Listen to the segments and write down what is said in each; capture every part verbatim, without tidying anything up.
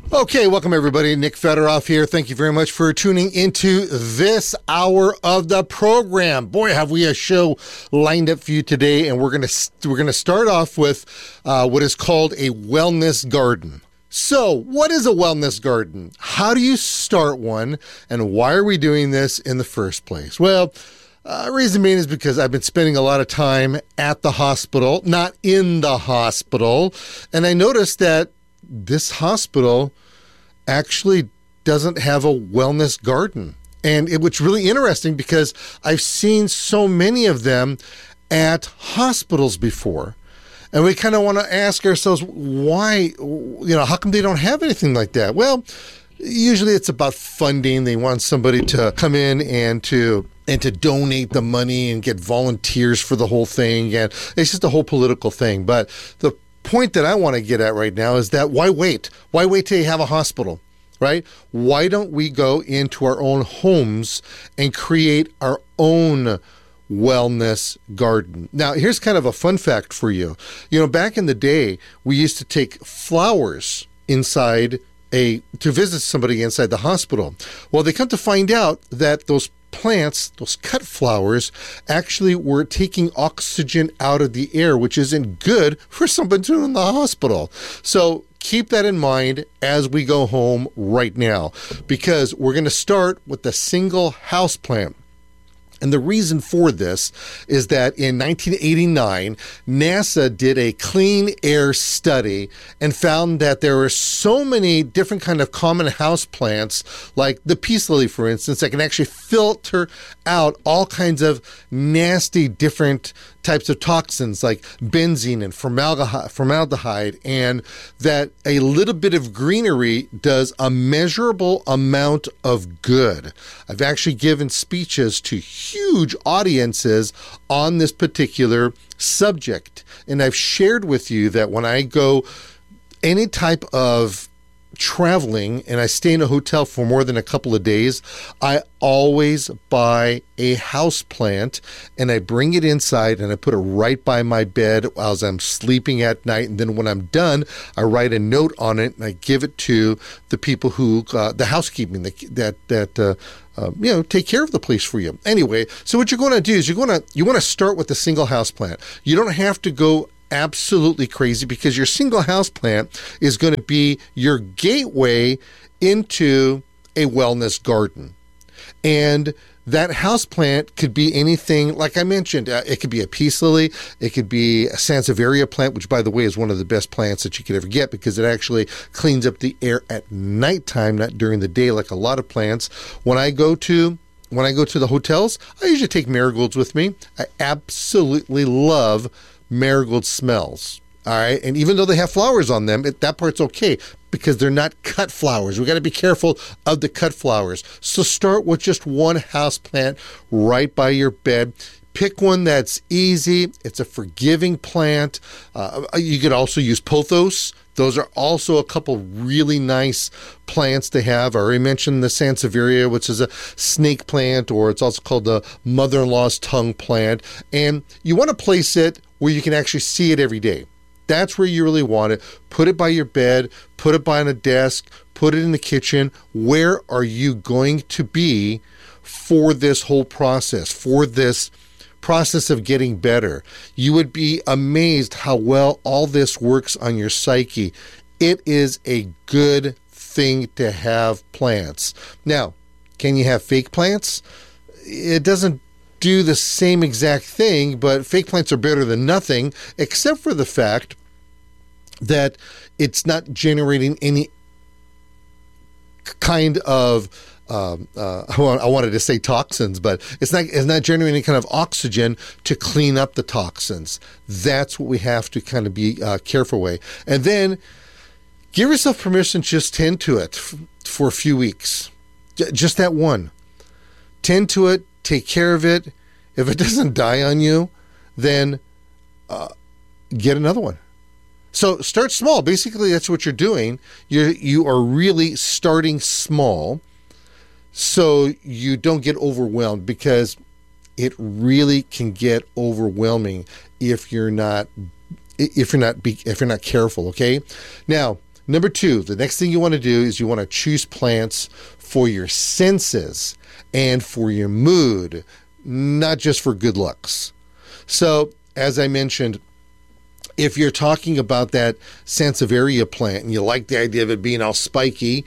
Okay, welcome everybody. Nick Fedoroff here. Thank you very much for tuning into this hour of the program. Boy, have we a show lined up for you today, and we're gonna we're gonna start off with uh, what is called a wellness garden. So, what is a wellness garden? How do you start one, and why are we doing this in the first place? Well, uh, reason being is because I've been spending a lot of time at the hospital, not in the hospital, and I noticed that this hospital actually doesn't have a wellness garden. And it was really interesting because I've seen so many of them at hospitals before. And we kind of want to ask ourselves, why, you know, how come they don't have anything like that? Well, usually it's about funding. They want somebody to come in and to and to donate the money and get volunteers for the whole thing. And it's just a whole political thing. But the point that I want to get at right now is that why wait? Why wait till you have a hospital, right? Why don't we go into our own homes and create our own wellness garden? Now, here's kind of a fun fact for you. You know, back in the day, we used to take flowers inside a, to visit somebody inside the hospital. Well, they come to find out that those plants, those cut flowers, actually were taking oxygen out of the air, which isn't good for somebody in the hospital. So keep that in mind as we go home right now, because we're going to start with the single house plant. And the reason for this is that in nineteen eighty-nine, NASA did a clean air study and found that there were so many different kind of common house plants, like the peace lily, for instance, that can actually filter out all kinds of nasty different types of toxins like benzene and formaldehyde, formaldehyde, and that a little bit of greenery does a measurable amount of good. I've actually given speeches to huge audiences on this particular subject, and I've shared with you that when I go any type of traveling and I stay in a hotel for more than a couple of days, I always buy a house plant and I bring it inside and I put it right by my bed as I'm sleeping at night. And then when I'm done, I write a note on it and I give it to the people who, uh, the housekeeping that, that, that uh, uh, you know, take care of the place for you. Anyway, so what you're going to do is you're going to, you want to start with a single house plant. You don't have to go absolutely crazy, because your single house plant is going to be your gateway into a wellness garden. And that house plant could be anything, like I mentioned. Uh, it could be a peace lily. It could be a Sansevieria plant, which, by the way, is one of the best plants that you could ever get, because it actually cleans up the air at nighttime, not during the day, like a lot of plants. When I go to when I go to the hotels, I usually take marigolds with me. I absolutely love marigold smells. All right. And even though they have flowers on them, it, that part's okay, because they're not cut flowers. We got to be careful of the cut flowers. So start with just one house plant right by your bed. Pick one that's easy. It's a forgiving plant. Uh, you could also use pothos. Those are also a couple really nice plants to have. I already mentioned the Sansevieria, which is a snake plant, or it's also called the mother-in-law's tongue plant. And you want to place it where you can actually see it every day. That's where you really want it. Put it by your bed, put it by on a desk, put it in the kitchen. Where are you going to be for this whole process, for this process of getting better? You would be amazed how well all this works on your psyche. It is a good thing to have plants. Now, can you have fake plants? It doesn't do the same exact thing, but fake plants are better than nothing, except for the fact that it's not generating any kind of Um, uh, I wanted to say toxins, but it's not, it's not generating any kind of oxygen to clean up the toxins. That's what we have to kind of be uh, careful with. And then give yourself permission to just tend to it f- for a few weeks. J- just that one. Tend to it, take care of it. If it doesn't die on you, then uh, get another one. So start small. Basically, that's what you're doing. You you are really starting small, so you don't get overwhelmed, because it really can get overwhelming if you're not if you're not if you're not careful. Okay. Now, Number two, the next thing you want to do is you want to choose plants for your senses and for your mood, not just for good looks. So, as I mentioned, if you're talking about that Sansevieria plant and you like the idea of it being all spiky,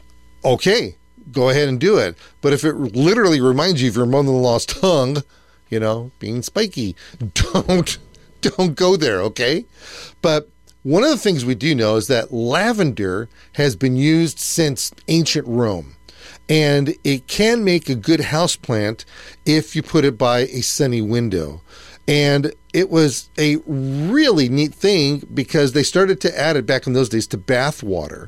okay, go ahead and do it. But if it literally reminds you of your mother-in-law's tongue, you know, being spiky, don't, don't go there, okay? But one of the things we do know is that lavender has been used since ancient Rome, and it can make a good houseplant if you put it by a sunny window. And it was a really neat thing because they started to add it back in those days to bath water,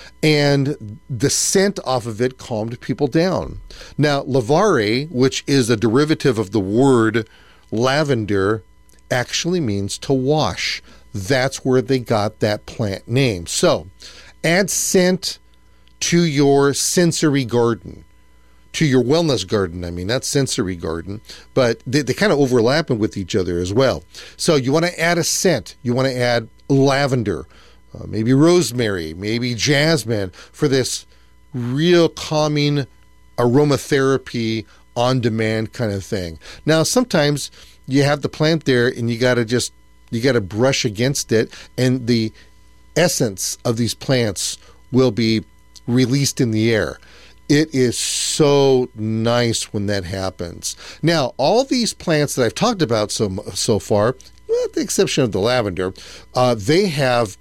and the scent off of it calmed people down. Now, lavare, which is a derivative of the word lavender, actually means to wash. That's where they got that plant name. So add scent to your sensory garden, to your wellness garden. I mean, not sensory garden, but they, they kind of overlap with each other as well. So you want to add a scent. You want to add lavender, uh, maybe rosemary, maybe jasmine for this real calming aromatherapy on demand kind of thing. Now, sometimes you have the plant there and you got to just You got to brush against it, and the essence of these plants will be released in the air. It is so nice when that happens. Now, all these plants that I've talked about so so far, with the exception of the lavender, uh, they have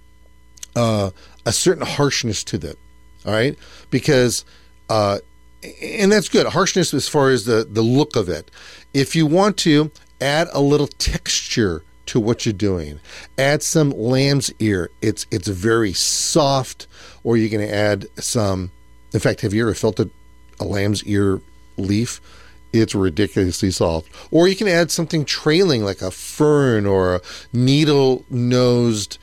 uh, a certain harshness to them, all right? Because, uh, and that's good, harshness as far as the, the look of it. If you want to add a little texture to what you're doing, add some lamb's ear. It's it's very soft. Or you're going to add some, in fact, have you ever felt a, a lamb's ear leaf? It's ridiculously soft. Or you can add something trailing like a fern or a needle-nosed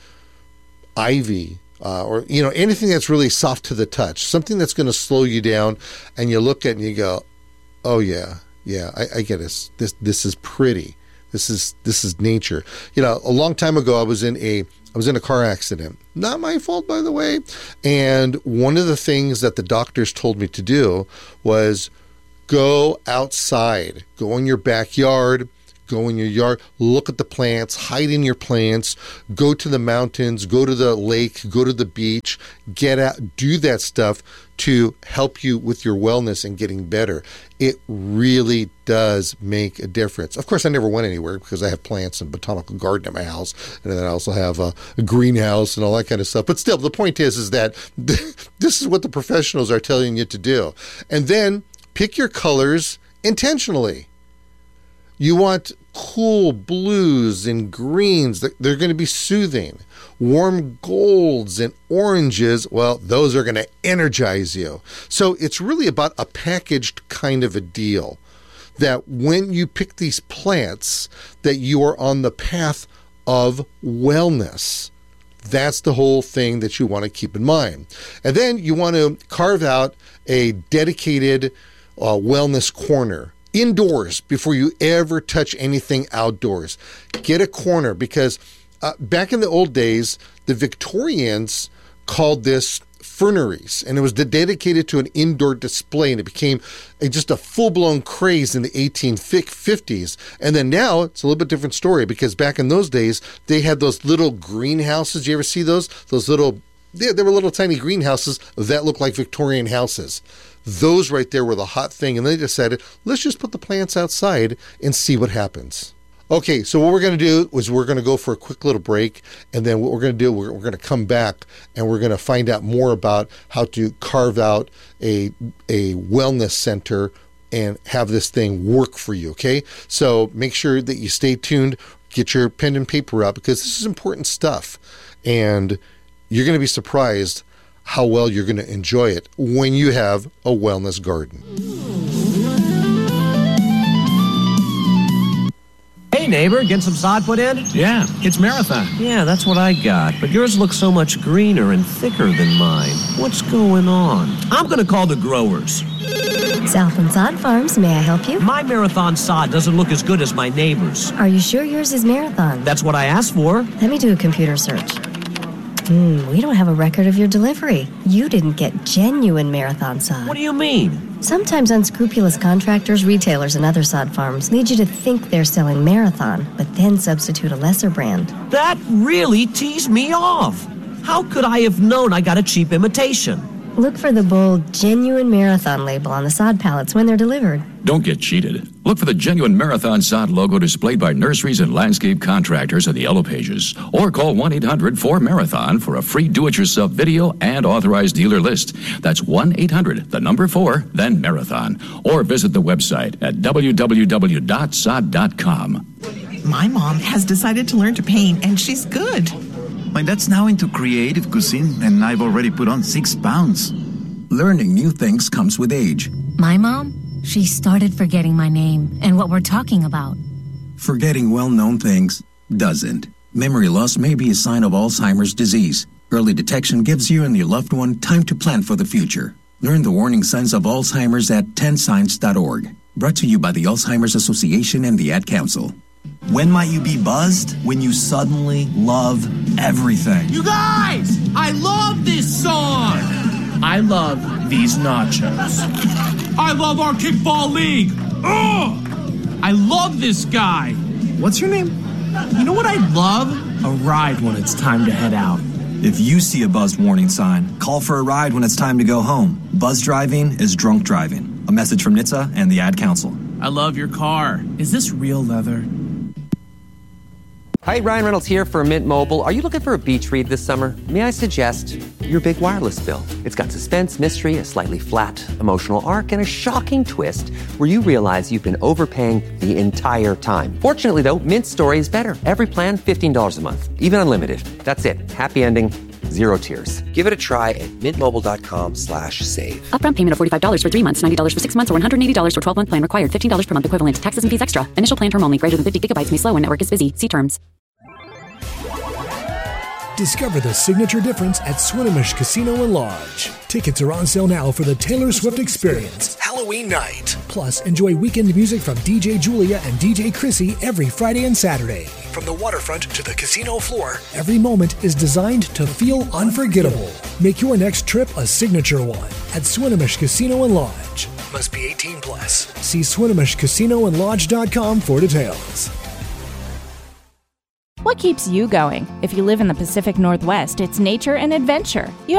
ivy, uh, or you know anything that's really soft to the touch, something that's going to slow you down, and you look at it and you go, oh yeah, yeah, I, I get it. This this is pretty. This is this is nature. You know, a long time ago, I was in a I was in a car accident. Not my fault, by the way. And one of the things that the doctors told me to do was go outside, go in your backyard, go in your yard, look at the plants, hide in your plants, go to the mountains, go to the lake, go to the beach, get out, do that stuff to help you with your wellness and getting better. It really does make a difference. Of course, I never went anywhere because I have plants and botanical garden at my house, and then I also have a, a greenhouse and all that kind of stuff. But still, the point is, is that this is what the professionals are telling you to do. And then pick your colors intentionally. You want cool blues and greens. They're going to be soothing. Warm golds and oranges, well, those are going to energize you. So it's really about a packaged kind of a deal, that when you pick these plants, that you are on the path of wellness. That's the whole thing that you want to keep in mind. And then you want to carve out a dedicated uh, wellness corner indoors before you ever touch anything outdoors. Get a corner, because uh, back in the old days, the Victorians called this ferneries, and it was dedicated to an indoor display, and it became a, just a full-blown craze in the eighteen fifties. And then now it's a little bit different story, because back in those days, they had those little greenhouses. You ever see those? Those little, they, they were little tiny greenhouses that looked like Victorian houses. Those right there were the hot thing, and they decided, let's just put the plants outside and see what happens. Okay, so what we're going to do is we're going to go for a quick little break, and then what we're going to do, we're, we're going to come back, and we're going to find out more about how to carve out a a wellness center and have this thing work for you, okay? So make sure that you stay tuned, get your pen and paper out, because this is important stuff, and you're going to be surprised how well you're going to enjoy it when you have a wellness garden. Hey, neighbor, get some sod put in? Yeah, it's Marathon. Yeah, that's what I got. But yours looks so much greener and thicker than mine. What's going on? I'm going to call the growers. Southland Sod Farms, may I help you? My Marathon sod doesn't look as good as my neighbor's. Are you sure yours is Marathon? That's what I asked for. Let me do a computer search. Hmm, we don't have a record of your delivery. You didn't get genuine Marathon sod. What do you mean? Sometimes unscrupulous contractors, retailers, and other sod farms lead you to think they're selling Marathon, but then substitute a lesser brand. That really teased me off. How could I have known I got a cheap imitation? Look for the bold, genuine Marathon label on the sod pallets when they're delivered. Don't get cheated. Look for the genuine Marathon sod logo displayed by nurseries and landscape contractors in the yellow pages. Or call one eight hundred four marathon for a free do-it-yourself video and authorized dealer list. That's one eight hundred, the number four, then Marathon. Or visit the website at w w w dot sod dot com. My mom has decided to learn to paint, and she's good. My dad's now into creative cuisine, and I've already put on six pounds. Learning new things comes with age. My mom? She started forgetting my name and what we're talking about. Forgetting well-known things doesn't. Memory loss may be a sign of Alzheimer's disease. Early detection gives you and your loved one time to plan for the future. Learn the warning signs of Alzheimer's at ten signs dot org. Brought to you by the Alzheimer's Association and the Ad Council. When might you be buzzed? When you suddenly love everything. You guys! I love this song! I love these nachos. I love our kickball league! Ugh! I love this guy! What's your name? You know what I love? A ride when it's time to head out. If you see a buzzed warning sign, call for a ride when it's time to go home. Buzz driving is drunk driving. A message from N H T S A and the Ad Council. I love your car. Is this real leather? Hi, Ryan Reynolds here for Mint Mobile. Are you looking for a beach read this summer? May I suggest your big wireless bill? It's got suspense, mystery, a slightly flat, emotional arc, and a shocking twist where you realize you've been overpaying the entire time. Fortunately, though, Mint's story is better. Every plan, fifteen dollars a month. Even unlimited. That's it. Happy ending. Zero tears. Give it a try at mintmobile.com slash save. Upfront payment of forty-five dollars for three months, ninety dollars for six months, or one hundred eighty dollars for twelve-month plan required. fifteen dollars per month equivalent. Taxes and fees extra. Initial plan term only. Greater than fifty gigabytes may slow when network is busy. See terms. Discover the signature difference at Swinomish Casino and Lodge. Tickets are on sale now for the Taylor Swift Experience Halloween night. Plus, enjoy weekend music from D J Julia and D J Chrissy every Friday and Saturday. From the waterfront to the casino floor, every moment is designed to feel unforgettable. Make your next trip a signature one at Swinomish Casino and Lodge. Must be eighteen plus. See Swinomish Casino and Lodge dot com for details. What keeps you going? If you live in the Pacific Northwest, it's nature and adventure. You